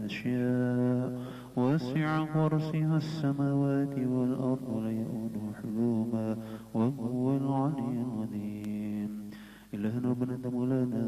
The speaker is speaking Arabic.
يشاء وسع كرسيها السماوات والأرض لا يؤوده حلوما وهو العلي العظيم. إلهنا ربنا مولانا